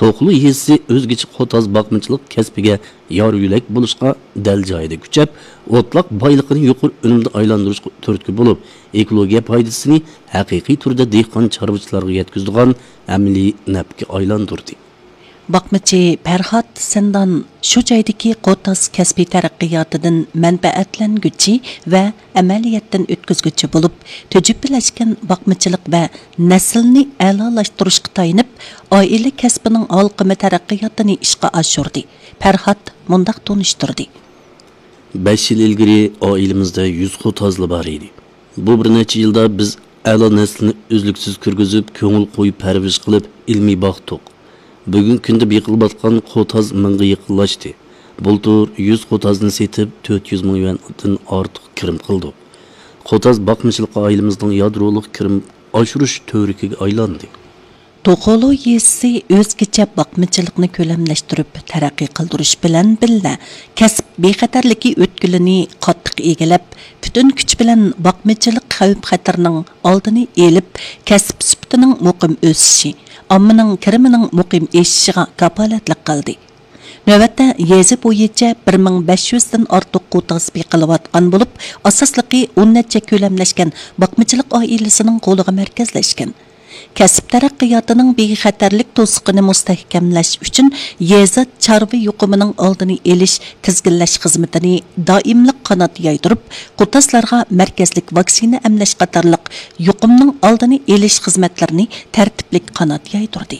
To'qli yezisi o'zgacha qo'taz boqmachilik kasbiga yor yo'lak bo'lishga dal joyida kuchab, o'tloq boyligini yuqori unumda aylantirishga turtki bo'lib, ekologiya foydasini haqiqiy turda dehqon chorvachilarga yetkazadigan amaliy nafga aylantirdi. Bakmacı Ferhat Sendan şu joydagi qo'taz kasbiy taraqqiyotidan manfaatlanguvchi va amaliyotdan o'tkazguvchi bo'lib, tujubbilashgan bakmachilik va naslni a'lolashtirishga tayinib, oila kasbining olqimi taraqqiyotini ishga oshirdi. Ferhat mundaq tunishtirdi. 5 yil ilgari oilamizda 100 qo'tazli bor edi. Bu bir necha yilda biz a'lo naslni uzluksiz kirgizib, ko'ngil qo'yib parvarish qilib, ilmiy boqdik. Bugun kunda yiqilib qo'taz mingga yaqinlashdi. Bultur 100 qo'tazni setib 400 ming yuandan ortiq kirim qildi. Qo'taz boqmachilik oilamizning yadrolik kirim oshirish to'rikiga aylandi. To'qolu yezisi o'zgacha boqmachilikni ko'lamlashtirib taraqqiy qildirish bilan billa kasb bexatarligi o'tkilini qattiq egallab, butun kuch bilan boqmachilik xavf-xatarning oldini elib, kasb sifatining muqim o'sishi, ommaning kirimining muqim eshishiga kapolatlik qildi. Navbatda yezi bo'yicha 1500 dan ortiq qo'taz qilayotgan bo'lib, asosligi 10 necha ko'lamlashgan boqmachilik oilasining qo'liga markazlashgan. Kasb taraqqiyotining bexatarlik to'siqini mustahkamlash uchun yeza chorva yuqumining oldini elish, tizginlash xizmatini doimlik qanot yaydirib, qo'tazlarga markazlik vaksina emlash qatorliq yuqumning oldini elish xizmatlarini tartiblik qanot yaydirdi.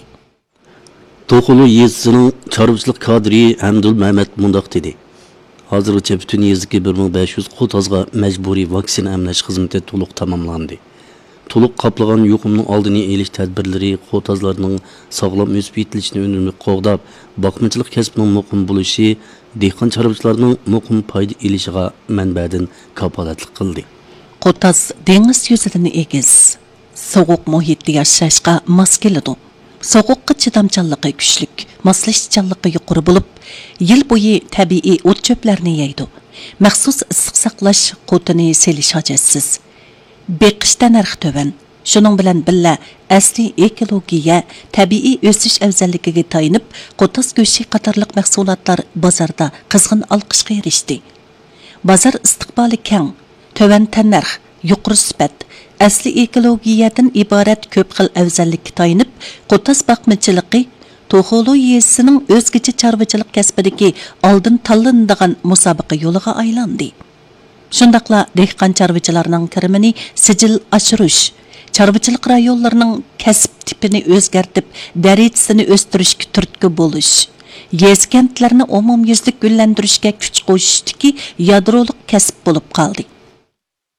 To'qli yezisining chorvachilik kadri Hamdul Mehmet mundaq dedi. Hozirgacha butun yezdagi 1500 qo'tazga majburiy vaksina emlash xizmati to'liq tamomlandi. To'liq qoplagan yuqumning oldini elish tadbirlari qo'tazlarning sog'lom o'sib yetilishini unumli qo'g'dab, boqmachilik kasbining muqim bo'lishi, dehqon chorvachilarning muqim foyda elishiga manbadan kapolatlik qildi. Qo'taz dengiz yuzidan egiz, sovuq muhitda yashashga mos keladi. Sovuqqa chidamchanligi kuchlik, moslashchanligi yuqori bo'lib, yil bo'yi tabiiy o't-cho'plarni yeydi. Maxsus issiq saqlash qo'tini selish hojatsiz. Beqishda narx töven. Şunun bilan billa asli ekologiya, tabiiy o'sish afzalligiga tayinib, qo'taz go'shti qatorliq mahsulotlar bozorda qizg'in olqishga erishdi. Bozor istiqboli keng, töven tannarx, yuqori sifat, asli ekologiyadan iborat ko'p xil afzallikka tayinib, qo'taz boqmachilig'i To'qli yezisining o'zgacha chorvachilik kasbidagi oldin tanlanadigan musobaqa yo'liga aylandi. Shundaqla dehqon chorvachilarning kirimini sijil oshirish, chorvachilik rayonlarining kasb tipini o'zgartib, darajasini o'stirishga turtki bo'lish, yez kentlarni umumyuzlik gullantirishga kuch qo'shishdiki yadrolik kasb bo'lib qoldi.